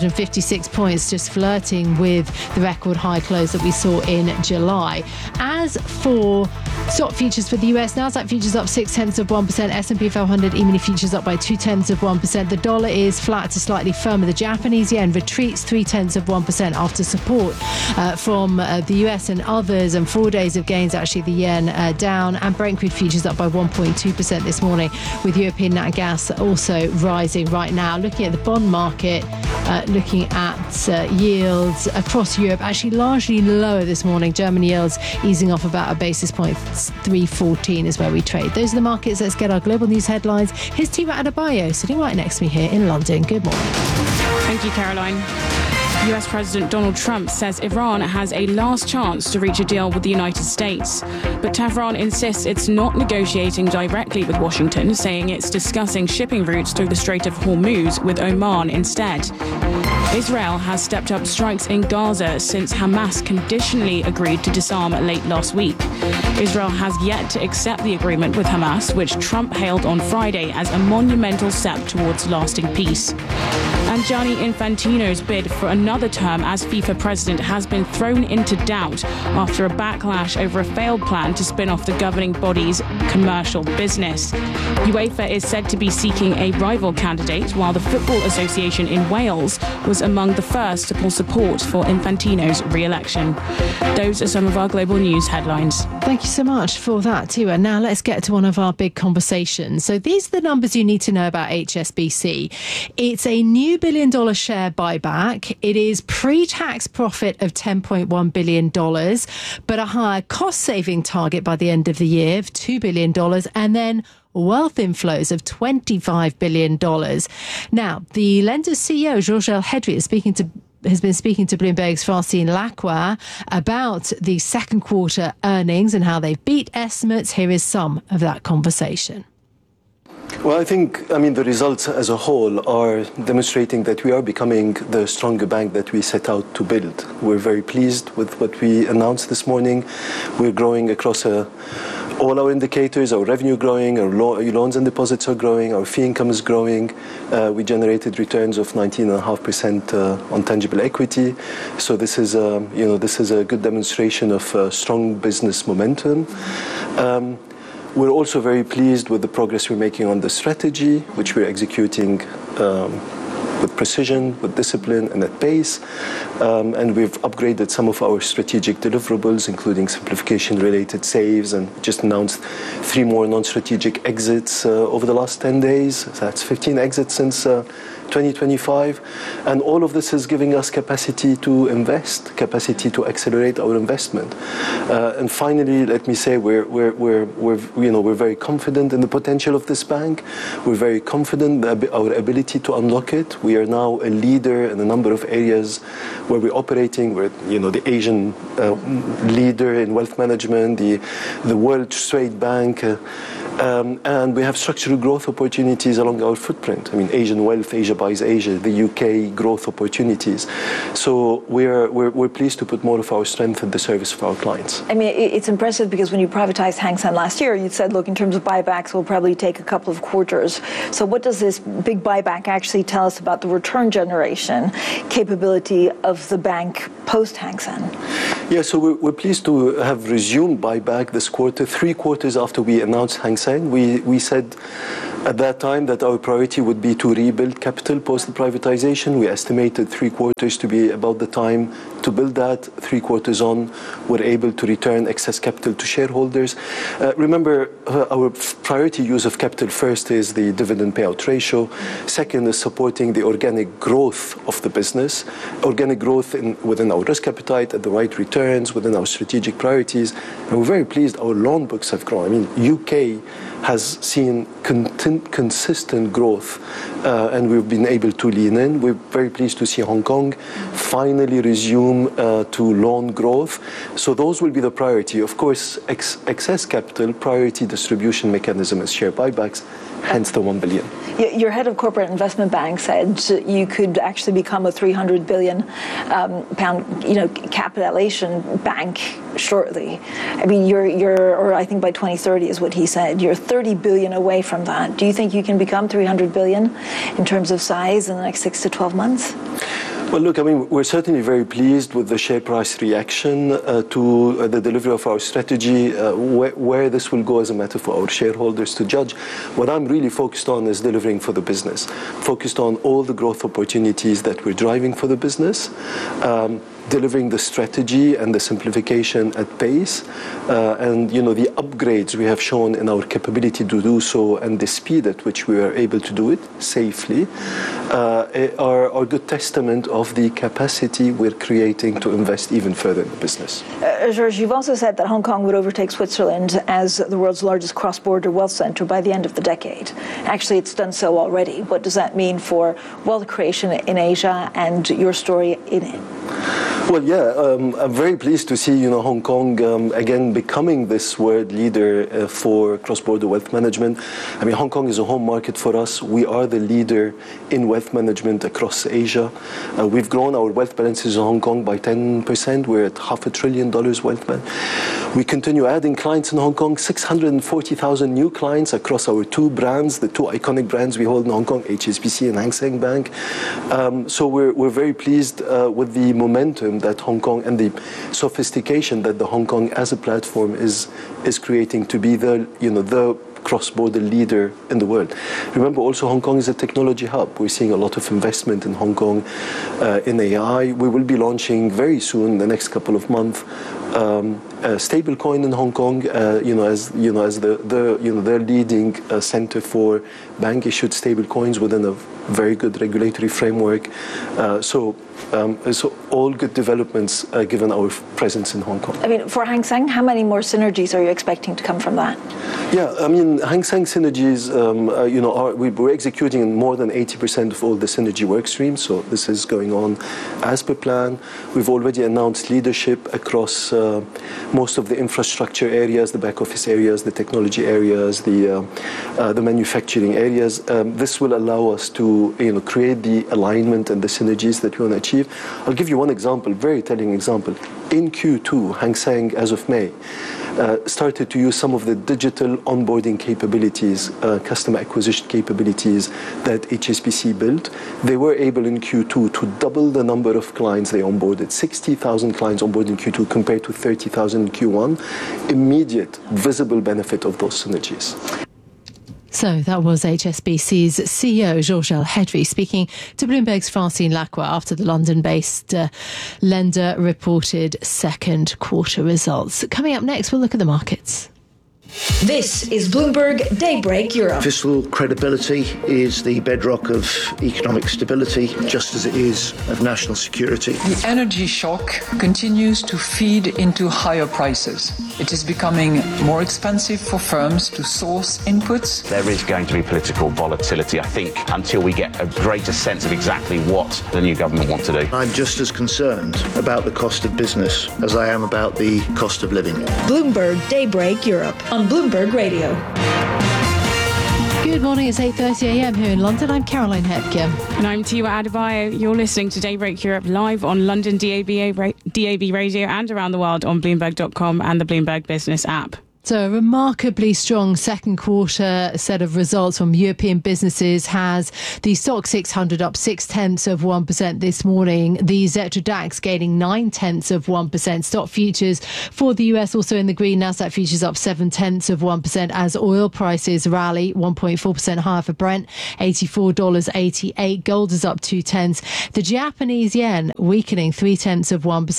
656 points, just flirting with the record high close that we saw in July. As for stock futures for the US, Nasdaq futures up 0.6%, S&P 500 E-mini futures up by 0.2%. The dollar is flat to slightly firmer. The Japanese yen retreats 0.3% after support from the US and others, and 4 days of gains. Actually, the yen down, and Brent crude futures up by 1.2% this morning, with European nat gas also rising right now. Looking at the bond market, looking at yields across Europe, actually largely lower this morning. German yields easing off about a basis point. 3.14 is where we trade. Those are the markets. Let's get our global news headlines. Here's Tima Adebayo sitting right next to me here in London. Good morning.
Thank you, Caroline. US President Donald Trump says Iran has a last chance to reach a deal with the United States. But Tehran insists it's not negotiating directly with Washington, saying it's discussing shipping routes through the Strait of Hormuz with Oman instead. Israel has stepped up strikes in Gaza since Hamas conditionally agreed to disarm late last week. Israel has yet to accept the agreement with Hamas, which Trump hailed on Friday as a monumental step towards lasting peace. And Gianni Infantino's bid for another term as FIFA president has been thrown into doubt after a backlash over a failed plan to spin off the governing body's commercial business. UEFA is said to be seeking a rival candidate, while the Football Association in Wales was among the first to pull support for Infantino's re-election. Those are some of our global news headlines.
Thank you so much for that, Tua. Now let's get to one of our big conversations. So these are the numbers you need to know about HSBC. It's a new $1 billion share buyback. It is pre-tax profit of $10.1 billion, but a higher cost-saving target by the end of the year of $2 billion, and then wealth inflows of $25 billion. Now, the lender's CEO, Georges Elhedery, has been speaking to Bloomberg's Francine Lacqua about the second quarter earnings and how they've beat estimates. Here is some of that conversation.
Well, I think, the results as a whole are demonstrating that we are becoming the stronger bank that we set out to build. We're very pleased with what we announced this morning. We're growing across all our indicators, our revenue growing, our loans and deposits are growing, our fee income is growing. We generated returns of 19.5% on tangible equity. So this is a good demonstration of strong business momentum. We're also very pleased with the progress we're making on the strategy, which we're executing with precision, with discipline, and at pace. And we've upgraded some of our strategic deliverables, including simplification-related saves, and just announced 3 more non-strategic exits over the last 10 days. So that's 15 exits since 2025, and all of this is giving us capacity to invest, capacity to accelerate our investment. And finally, let me say we're very confident in the potential of this bank. We're very confident in our ability to unlock it. We are now a leader in a number of areas where we're operating. We're the Asian leader in wealth management, the world trade bank. And we have structural growth opportunities along our footprint. I mean, Asian wealth, Asia buys Asia, the UK growth opportunities. So we're pleased to put more of our strength at the service of our clients.
I mean, it's impressive because when you privatized Hang Seng last year, you said, look, in terms of buybacks, we'll probably take a couple of quarters. So what does this big buyback actually tell us about the return generation capability of the bank post Hang Seng?
Yeah, so we're pleased to have resumed buyback this quarter, 3 quarters after we announced Hang Seng. We said at that time that our priority would be to rebuild capital post the privatization. We estimated 3 quarters to be about the time to build that. 3 quarters on, we're able to return excess capital to shareholders. Remember, our priority use of capital first is the dividend payout ratio. Second is supporting the organic growth of the business, organic growth within our risk appetite at the right returns, within our strategic priorities. And we're very pleased our loan books have grown. I mean, UK has seen consistent growth, and we've been able to lean in. We're very pleased to see Hong Kong finally resume to loan growth. So those will be the priority. Of course, excess capital, priority distribution mechanism is share buybacks, hence the 1 billion.
Your head of corporate investment bank said you could actually become a 300 billion pound, capitalization bank shortly. I mean, or I think by 2030 is what he said. You're 30 billion away from that. Do you think you can become 300 billion in terms of size in the next 6 to 12 months?
Well, look, I mean, we're certainly very pleased with the share price reaction to the delivery of our strategy. Where this will go as a matter for our shareholders to judge. What I'm really focused on is delivering for the business, focused on all the growth opportunities that we're driving for the business, delivering the strategy and the simplification at pace, and the upgrades we have shown in our capability to do so and the speed at which we are able to do it safely are good testament of the capacity we're creating to invest even further in the business.
Georges, you've also said that Hong Kong would overtake Switzerland as the world's largest cross-border wealth center by the end of the decade. Actually, it's done so already. What does that mean for wealth creation in Asia and your story in it?
Well, yeah, I'm very pleased to see, Hong Kong again becoming this world leader for cross-border wealth management. I mean, Hong Kong is a home market for us. We are the leader in wealth management across Asia. We've grown our wealth balances in Hong Kong by 10%. We're at $500 billion wealth management. We continue adding clients in Hong Kong, 640,000 new clients across our 2 brands, the 2 iconic brands we hold in Hong Kong, HSBC and Hang Seng Bank. So we're very pleased with the momentum that Hong Kong and the sophistication that the Hong Kong as a platform is creating to be the cross-border leader in the world. Remember also Hong Kong is a technology hub. We're seeing a lot of investment in Hong Kong in AI. We will be launching very soon, the next couple of months, a stable coin in Hong Kong, as their leading center for bank-issued stable coins within a very good regulatory framework. So all good developments given our presence in Hong Kong.
I mean, for Hang Seng, how many more synergies are you expecting to come from that?
Yeah, I mean, Hang Seng synergies, we're executing more than 80% of all the synergy work streams. So this is going on as per plan. We've already announced leadership across most of the infrastructure areas, the back office areas, the technology areas, the manufacturing areas. This will allow us to create the alignment and the synergies that we want to achieve. I'll give you one example, very telling example. In Q2, Hang Seng, as of May, started to use some of the digital onboarding capabilities, customer acquisition capabilities that HSBC built. They were able in Q2 to double the number of clients they onboarded, 60,000 clients onboarded in Q2 compared to 30,000 in Q1. Immediate, visible benefit of those synergies.
So that was HSBC's CEO, Georges El-Hedry, speaking to Bloomberg's Francine Lacqua after the London-based lender reported second quarter results. Coming up next, we'll look at the markets.
This is Bloomberg Daybreak Europe.
Fiscal credibility is the bedrock of economic stability, just as it is of national security.
The energy shock continues to feed into higher prices. It is becoming more expensive for firms to source inputs.
There is going to be political volatility, I think, until we get a greater sense of exactly what the new government wants to do.
I'm just as concerned about the cost of business as I am about the cost of living.
Bloomberg Daybreak Europe on Bloomberg Radio.
Good morning, it's 8:30 a.m. here in London. I'm Caroline Hepke.
And I'm Tiwa Adebayo. You're listening to Daybreak Europe live on London DAB radio and around the world on Bloomberg.com and the Bloomberg Business app.
So a remarkably strong second quarter set of results from European businesses has the Stoxx 600 up 0.6% this morning. The Xetra DAX gaining 0.9%. Stock futures for the US also in the green. Nasdaq futures up 0.7% as oil prices rally 1.4% higher for Brent, $84.88. Gold is up 0.2. The Japanese yen weakening 0.3%,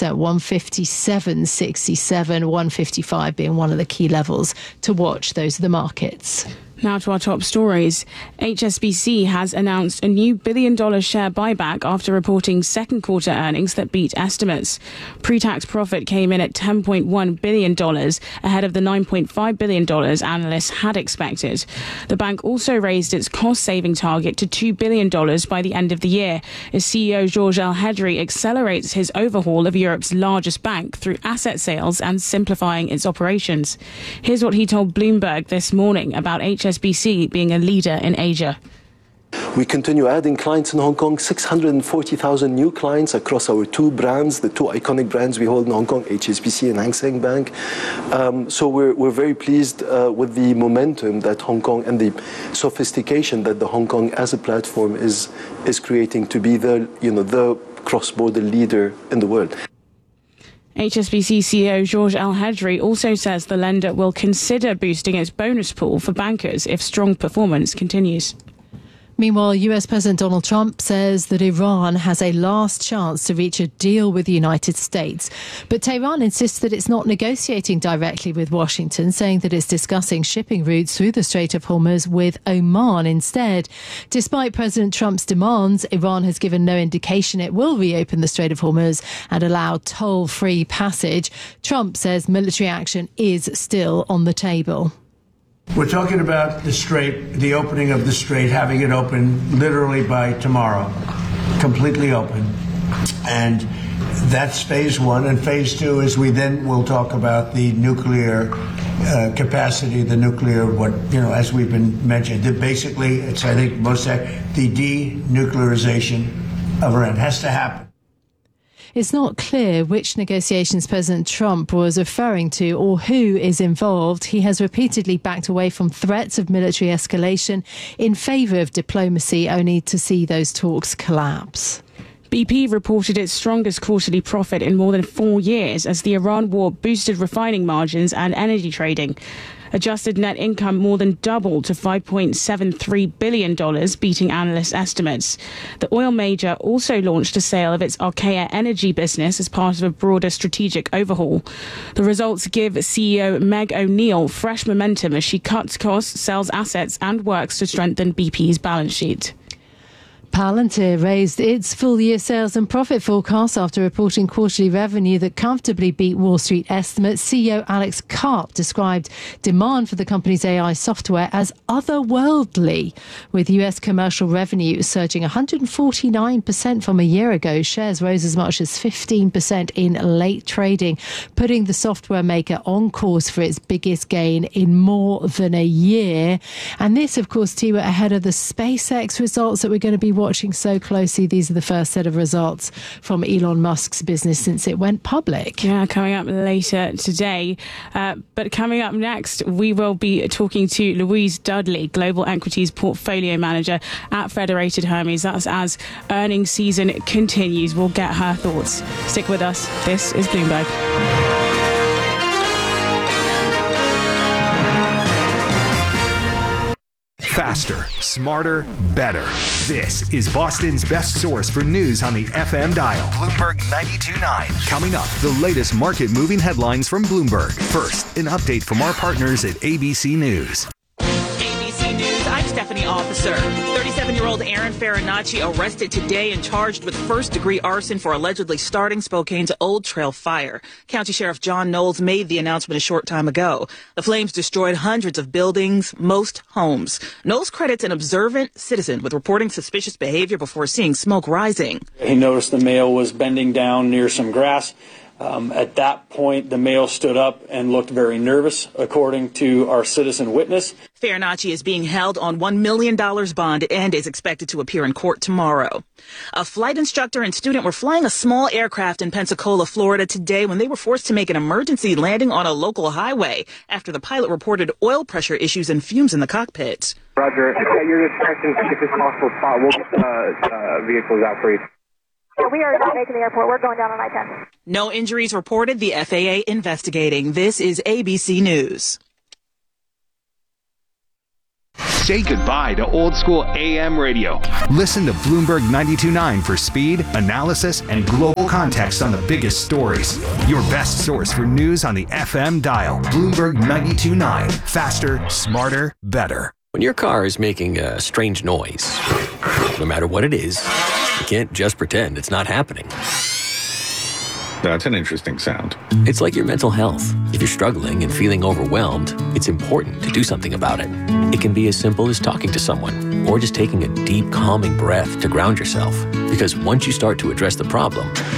157.67, 155 being one of the key levels to watch. Those are the markets.
Now to our top stories. HSBC has announced a new $1 billion share buyback after reporting second quarter earnings that beat estimates. Pre-tax profit came in at $10.1 billion, ahead of the $9.5 billion analysts had expected. The bank also raised its cost-saving target to $2 billion by the end of the year, as CEO Georges Elhedery accelerates his overhaul of Europe's largest bank through asset sales and simplifying its operations. Here's what he told Bloomberg this morning about HSBC being a leader in Asia.
We continue adding clients in Hong Kong, 640,000 new clients across our two brands, the two iconic brands we hold in Hong Kong, HSBC and Hang Seng Bank. So we're very pleased with the momentum that Hong Kong and the sophistication that the Hong Kong as a platform is creating to be the cross-border leader in the world.
HSBC CEO Georges Elhedery also says the lender will consider boosting its bonus pool for bankers if strong performance continues.
Meanwhile, US President Donald Trump says that Iran has a last chance to reach a deal with the United States. But Tehran insists that it's not negotiating directly with Washington, saying that it's discussing shipping routes through the Strait of Hormuz with Oman instead. Despite President Trump's demands, Iran has given no indication it will reopen the Strait of Hormuz and allow toll-free passage. Trump says military action is still on the table.
We're talking about the Strait, the opening of the Strait, having it open literally by tomorrow, completely open. And that's phase one. And phase two is we then will talk about the nuclear capacity, the nuclear, as we've been mentioned. Basically, it's, I think, the denuclearization of Iran has to happen.
It's not clear which negotiations President Trump was referring to or who is involved. He has repeatedly backed away from threats of military escalation in favour of diplomacy, only to see those talks collapse.
BP reported its strongest quarterly profit in more than 4 years as the Iran war boosted refining margins and energy trading. Adjusted net income more than doubled to $5.73 billion, beating analyst estimates. The oil major also launched a sale of its Archaea Energy business as part of a broader strategic overhaul. The results give CEO Meg O'Neill fresh momentum as she cuts costs, sells assets and works to strengthen BP's balance sheet.
Palantir raised its full-year sales and profit forecast after reporting quarterly revenue that comfortably beat Wall Street estimates. CEO Alex Karp described demand for the company's AI software as otherworldly, with US commercial revenue surging 149% from a year ago. Shares rose as much as 15% in late trading, putting the software maker on course for its biggest gain in more than a year. And this, of course, Tiwa, ahead of the SpaceX results that we're going to be watching so closely. These are the first set of results from Elon Musk's business since it went public.
Yeah, coming up later today. But coming up next, we will be talking to Louise Dudley, Global Equities Portfolio Manager at Federated Hermes. That's as earnings season continues. We'll get her thoughts. Stick with us. This is Bloomberg.
Faster, smarter, better. This is Boston's best source for news on the FM dial. Bloomberg 92.9. Coming up, the latest market-moving headlines from Bloomberg. First, an update from our partners at ABC News.
ABC News, I'm Stephanie Officer. 37-year-old Aaron Farinacci arrested today and charged with first-degree arson for allegedly starting Spokane's Old Trail fire. County Sheriff John Knowles made the announcement a short time ago. The flames destroyed hundreds of buildings, most homes. Knowles credits an observant citizen with reporting suspicious behavior before seeing smoke rising.
He noticed the male was bending down near some grass. At that point, the male stood up and looked very nervous, according to our citizen witness.
Farinacci is being held on $1 million bond and is expected to appear in court tomorrow. A flight instructor and student were flying a small aircraft in Pensacola, Florida today when they were forced to make an emergency landing on a local highway after the pilot reported oil pressure issues and fumes in the cockpit.
Roger. Yeah, you're expecting the quickest possible spot. We'll get vehicles out for you.
Yeah, we are not making the airport. We're going down on I-10.
No injuries reported. The FAA investigating. This is ABC News.
Say goodbye to old school AM radio. Listen to Bloomberg 92.9 for speed, analysis, and global context on the biggest stories. Your best source for news on the FM dial. Bloomberg 92.9. Faster, smarter, better.
When your car is making a strange noise, no matter what it is, you can't just pretend it's not happening.
That's an interesting sound.
It's like your mental health. If you're struggling and feeling overwhelmed, it's important to do something about it. It can be as simple as talking to someone or just taking a deep, calming breath to ground yourself. Because once you start to address the problem,